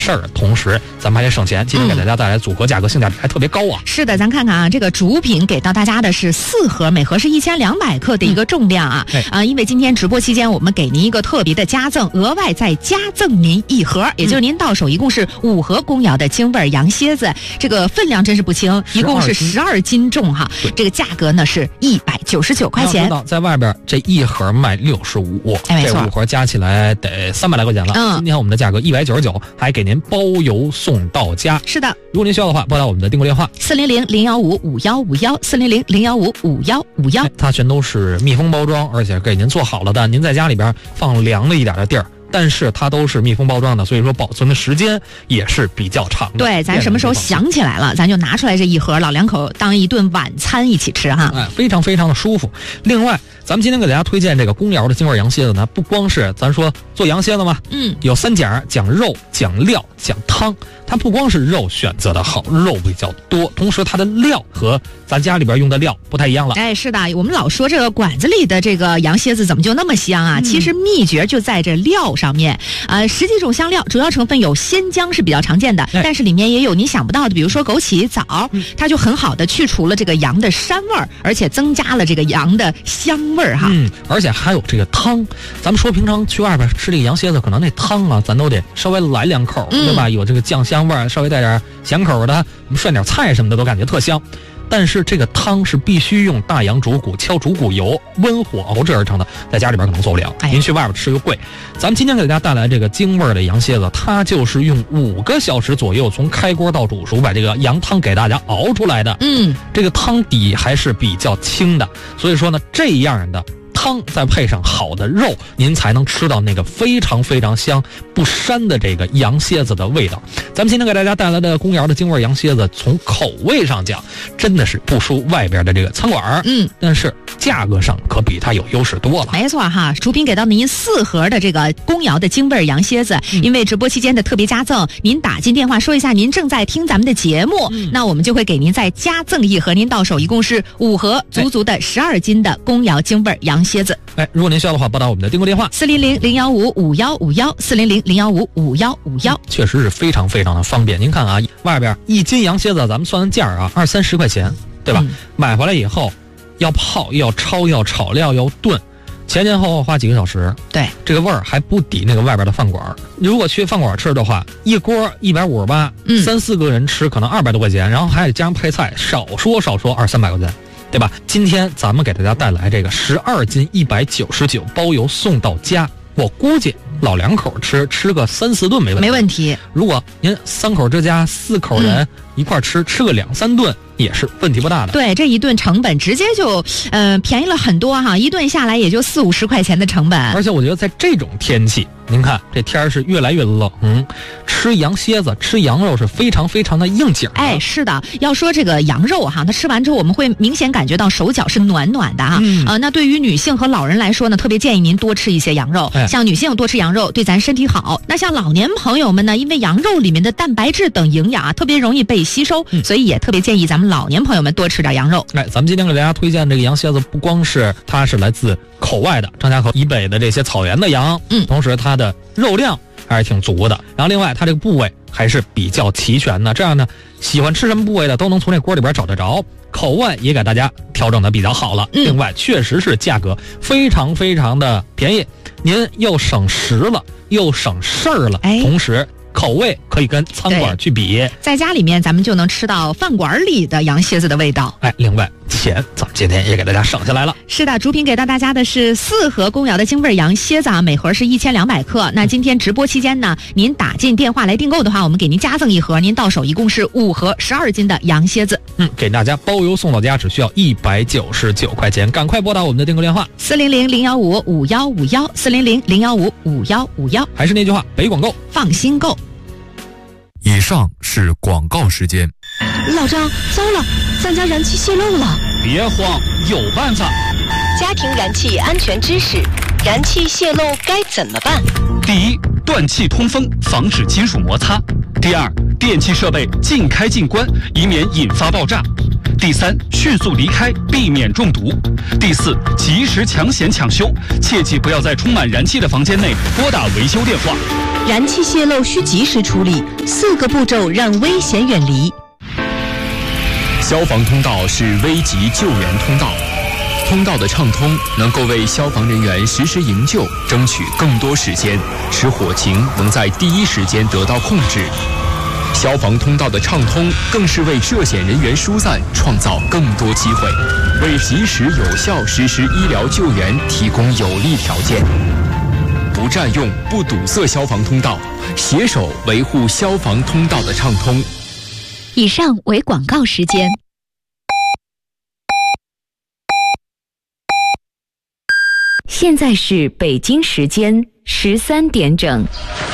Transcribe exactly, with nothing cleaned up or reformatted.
事儿，同时咱们还得省钱。今天给大家带来组合价格性价比还特别高啊！ 是的，咱看看啊，这个主品给到大家的是四盒，每盒是一千两百克的一个重量啊。 嗯、 啊，因为今天直播期间我们给您一个特别的加赠，额外再加赠您一盒，也就是您到手一共是五盒公窑的京味羊蝎子，这个分量真是不轻，一共是十二斤重哈。这个价格呢是一百九十九块钱。 要知道在外边这一盒卖六十五， 哎， 这五盒加起来得三百来块钱了。 嗯， 今天我们的价格一百九十九，还给您包邮送到家。 是的， 如果您需要的话，拨打我们的订购电话四零零零幺五五幺五幺四零零零幺五五幺五幺。 它全都是密封包装，而且给您做好了的，您在家里边放凉了一点的地儿。但是它都是密封包装的，所以说保存的时间也是比较长的。 对，咱什么时候想起来了，咱就拿出来这一盒，老两口当一顿晚餐一起吃哈。 哎，非常非常的舒服。另外，咱们今天给大家推荐这个公窑的京味羊蝎子呢，不光是咱说做羊蝎子嘛， 嗯， 有三讲，讲肉、讲料、讲汤。它不光是肉选择的好，肉比较多，同时它的料和咱家里边用的料不太一样了。 哎，是的，我们老说这个馆子里的这个羊蝎子怎么就那么香啊？嗯、其实秘诀就在这料上面。呃，十几种香料，主要成分有鲜姜是比较常见的， 哎、 但是里面也有你想不到的，比如说枸杞、枣，嗯、它就很好的去除了这个羊的膻味儿，而且增加了这个羊的香味儿哈。 嗯，而且还有这个汤。咱们说平常去外边吃这个羊蝎子，可能那汤啊，咱都得稍微来两口，嗯、对吧？有这个酱香味儿，稍微带点咸口的，我们涮点菜什么的都感觉特香。但是这个汤是必须用大洋主骨敲主骨油温火熬制而成的，在家里边可能做不了， 哎、 您去外边吃又贵。咱们今天给大家带来这个京味的羊蝎子，它就是用五个小时左右从开锅到煮熟把这个羊汤给大家熬出来的。 嗯， 这个汤底还是比较轻的，所以说呢，这样的汤再配上好的肉，您才能吃到那个非常非常香不膻的这个羊蝎子的味道。咱们今天给大家带来的公窑的京味羊蝎子，从口味上讲真的是不输外边的这个餐馆， 嗯， 但是价格上可比它有优势多了。 没错哈，主品给到您四盒的这个公窑的京味羊蝎子，嗯、因为直播期间的特别加赠，您打进电话说一下您正在听咱们的节目，嗯、那我们就会给您再加赠一盒，您到手一共是五盒，足足的十二斤的公窑京味羊蝎子。 哎，如果您需要的话，拨打我们的订购电话四零零零幺五五幺五幺四零零零幺五五幺五幺， 确实是非常非常的方便。您看啊，外边一斤羊蝎子，咱们算算价啊，二三十块钱，对吧？嗯、买回来以后，要泡、要焯、要炒料、要炖，前前后后花几个小时。 对， 这个味儿还不抵那个外边的饭馆。如果去饭馆吃的话，一锅一百五十八，三四个人吃可能二百多块钱，然后还得加上配菜，少说少说二三百块钱。对吧？今天咱们给大家带来这个十二斤一百九十九，包邮送到家。我估计老两口吃吃个三四顿没问题。 没问题。 如果您三口之家四口人一块吃，嗯、吃个两三顿也是问题不大的。 对，这一顿成本直接就呃便宜了很多哈，一顿下来也就四五十块钱的成本。 而且我觉得在这种天气，您看这天是越来越冷，嗯，吃羊蝎子、吃羊肉是非常非常的应景的。 哎，是的，要说这个羊肉哈，它吃完之后我们会明显感觉到手脚是暖暖的哈。嗯、呃，那对于女性和老人来说呢，特别建议您多吃一些羊肉。哎、像女性多吃羊肉对咱身体好。那像老年朋友们呢，因为羊肉里面的蛋白质等营养啊，特别容易被吸收，嗯、所以也特别建议咱们老年朋友们多吃点羊肉。 哎，咱们今天给大家推荐这个羊蝎子，不光是它是来自口外的张家口以北的这些草原的羊，嗯，同时它的肉量还是挺足的，然后另外它这个部位还是比较齐全的，这样呢，喜欢吃什么部位的都能从这锅里边找得着，口味也给大家调整的比较好了。嗯、另外，确实是价格非常非常的便宜，您又省时了，又省事儿了， 哎、 同时口味可以跟餐馆去比， 在家里面咱们就能吃到饭馆里的羊蝎子的味道。 哎，另外钱咱们今天也给大家省下来了。 是的，主品给到大家的是四盒公窑的京味羊蝎子啊，每盒是一千两百克。那今天直播期间呢，您打进电话来订购的话，我们给您加赠一盒，您到手一共是五盒十二斤的羊蝎子。 嗯，给大家包邮送到家，只需要一百九十九块钱，赶快拨打我们的订购电话四零零零幺五五幺五幺四零零零幺五五幺五幺。 还是那句话，北广购， 放心购。 以上是广告时间。 老张，糟了，咱家燃气泄漏了。 别慌，有办法。 家庭燃气安全知识：燃气泄漏该怎么办？ 第一，断气通风，防止金属摩擦；第二，电气设备尽开尽关，以免引发爆炸； 第三，迅速离开，避免中毒。第四，及时抢险抢修，切记不要在充满燃气的房间内拨打维修电话。 燃气泄漏需及时处理，四个步骤让危险远离。 消防通道是危急救援通道，通道的畅通能够为消防人员实施营救争取更多时间，使火情能在第一时间得到控制。消防通道的畅通更是为涉险人员疏散创造更多机会，为及时有效实施医疗救援提供有利条件。不占用、不堵塞消防通道，携手维护消防通道的畅通。 以上为广告时间。 现在是北京时间十三点整。